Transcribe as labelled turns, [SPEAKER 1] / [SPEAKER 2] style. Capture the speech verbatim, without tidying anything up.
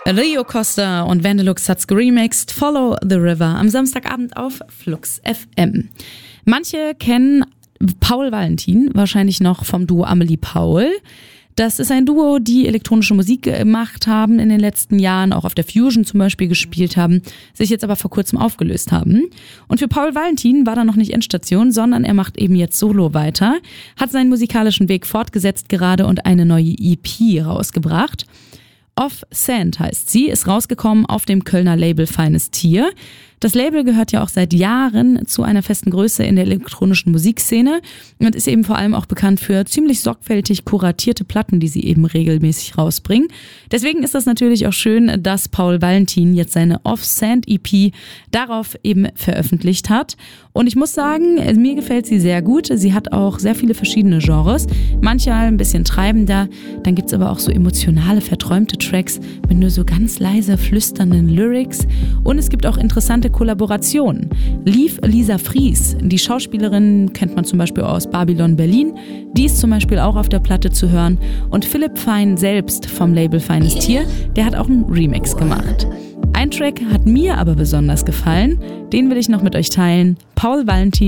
[SPEAKER 1] Rio Costa und Vandelux hat's geremixed, Follow the River, am Samstagabend auf Flux F M. Manche kennen Paul Valentin wahrscheinlich noch vom Duo Amelie Paul. Das ist ein Duo, die elektronische Musik gemacht haben in den letzten Jahren, auch auf der Fusion zum Beispiel gespielt haben, sich jetzt aber vor kurzem aufgelöst haben. Und für Paul Valentin war da noch nicht Endstation, sondern er macht eben jetzt Solo weiter, hat seinen musikalischen Weg fortgesetzt gerade und eine neue E P rausgebracht. Off Sand heißt sie, ist rausgekommen auf dem Kölner Label Feines Tier. Das Label gehört ja auch seit Jahren zu einer festen Größe in der elektronischen Musikszene und ist eben vor allem auch bekannt für ziemlich sorgfältig kuratierte Platten, die sie eben regelmäßig rausbringen. Deswegen ist das natürlich auch schön, dass Paul Valentin jetzt seine Off Sand E P darauf eben veröffentlicht hat. Und ich muss sagen, mir gefällt sie sehr gut. Sie hat auch sehr viele verschiedene Genres, manchmal ein bisschen treibender. Dann gibt's aber auch so emotionale, verträumte Tracks mit nur so ganz leise flüsternden Lyrics. Und es gibt auch interessante Kollaborationen. Lief Lisa Fries, die Schauspielerin, kennt man zum Beispiel aus Babylon Berlin. Die ist zum Beispiel auch auf der Platte zu hören. Und Philipp Fein selbst vom Label Feines Tier, der hat auch einen Remix gemacht. Ein Track hat mir aber besonders gefallen. Den will ich noch mit euch teilen. Paul Valentin